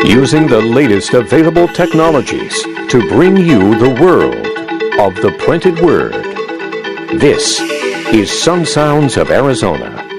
Using the latest available technologies to bring you the world of the printed word. This is Sun Sounds of Arizona.